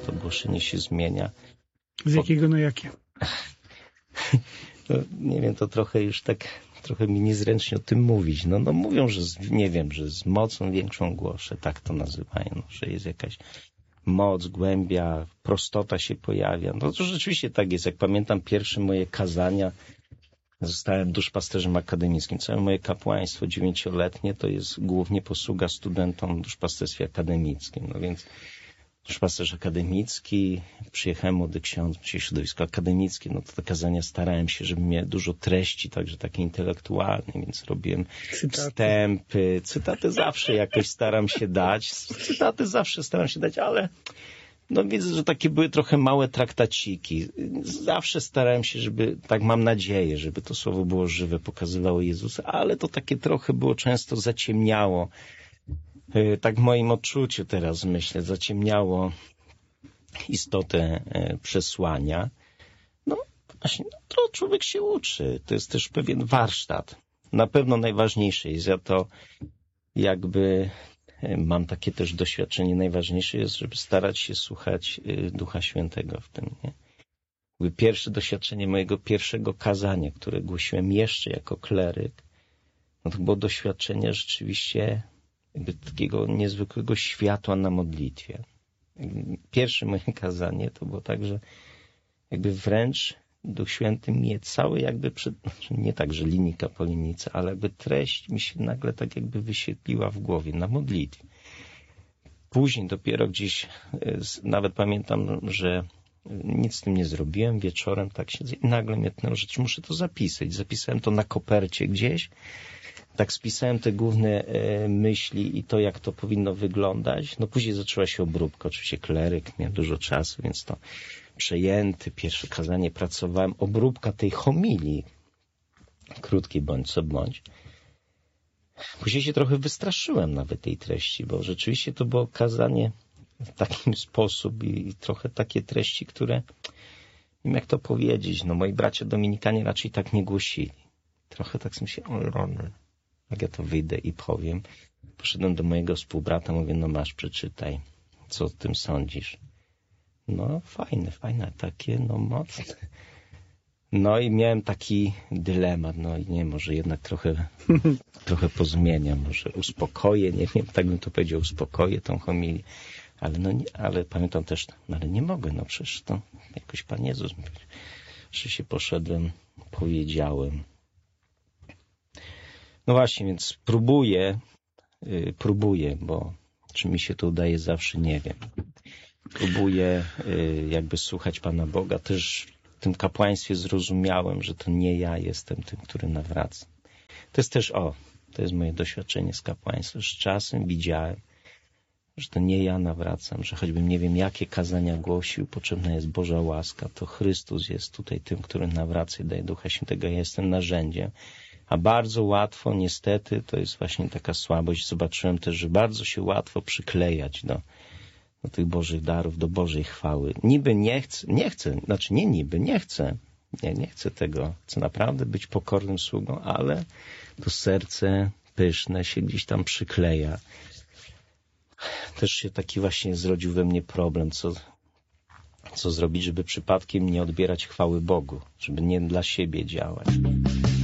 to głoszenie się zmienia. Z jakiego na jakie? No, nie wiem, to trochę już tak, trochę mi niezręcznie o tym mówić. No mówią, że nie wiem, że z mocą większą głoszę, tak to nazywają, że jest jakaś moc, głębia, prostota się pojawia. No to rzeczywiście tak jest. Jak pamiętam pierwsze moje kazania, zostałem duszpasterzem akademickim. Całe moje kapłaństwo 9-letnie to jest głównie posługa studentom w duszpasterstwie akademickim. No więc duszpasterz akademicki, przyjechałem młody ksiądz, środowisko akademickie, no to te kazania starałem się, żeby miały dużo treści, także takie intelektualne, więc robiłem wstępy, cytaty zawsze jakoś staram się dać, ale no widzę, że takie były trochę małe traktaciki. Zawsze starałem się, żeby, tak mam nadzieję, żeby to słowo było żywe, pokazywało Jezusa, ale to takie trochę było często zaciemniało. Tak w moim odczuciu teraz myślę, zaciemniało istotę przesłania. No właśnie, no, to człowiek się uczy. To jest też pewien warsztat. Na pewno najważniejsze jest, ja to jakby mam takie też doświadczenie, najważniejsze jest, żeby starać się słuchać Ducha Świętego w tym, nie? Jakby pierwsze doświadczenie mojego pierwszego kazania, które głosiłem jeszcze jako kleryk, no to było doświadczenie rzeczywiście jakby takiego niezwykłego światła na modlitwie. Pierwsze moje kazanie to było tak, że jakby wręcz Duch Święty mnie cały jakby nie tak, że linijka po linijce, ale jakby treść mi się nagle tak jakby wyświetliła w głowie na modlitwie. Później dopiero gdzieś, nawet pamiętam, że nic z tym nie zrobiłem, wieczorem tak siedzę i nagle mnie tnęło, że muszę to zapisać. Zapisałem to na kopercie gdzieś, tak spisałem te główne myśli i to, jak to powinno wyglądać. No później zaczęła się obróbka, oczywiście kleryk, miałem dużo czasu, więc to przejęty, pierwsze kazanie pracowałem, obróbka tej homilii, krótkiej bądź co bądź. Później się trochę wystraszyłem nawet tej treści, bo rzeczywiście to było kazanie w taki sposób i trochę takie treści, które, nie wiem jak to powiedzieć, no moi bracia dominikanie raczej tak nie głosili. Trochę tak sobie myślałem, o rany, jak ja to wyjdę i powiem. Poszedłem do mojego współbrata, mówię, no masz, przeczytaj, co o tym sądzisz. No fajne, takie, no mocne. No i miałem taki dylemat, no i nie, może jednak trochę pozmieniam, może uspokoję, nie wiem, tak bym to powiedział, uspokoję tą homilię. Ale no nie, ale pamiętam też, no ale nie mogę, no przecież to jakoś Pan Jezus mi powiedział, że się poszedłem, powiedziałem. No właśnie, więc próbuję, bo czy mi się to udaje zawsze, nie wiem. Próbuję jakby słuchać Pana Boga. Też w tym kapłaństwie zrozumiałem, że to nie ja jestem tym, który nawraca. To jest też, to jest moje doświadczenie z kapłaństwem. Z czasem widziałem, że to nie ja nawracam, że choćbym nie wiem jakie kazania głosił, potrzebna jest Boża łaska, to Chrystus jest tutaj tym, który nawraca i daje Ducha Świętego. Ja jestem narzędziem. A bardzo łatwo, niestety, to jest właśnie taka słabość. Zobaczyłem też, że bardzo się łatwo przyklejać do tych Bożych darów, do Bożej chwały. Niby nie chcę tego. Chcę naprawdę być pokornym sługą, ale to serce pyszne się gdzieś tam przykleja. Też się taki właśnie zrodził we mnie problem, co zrobić, żeby przypadkiem nie odbierać chwały Bogu, żeby nie dla siebie działać.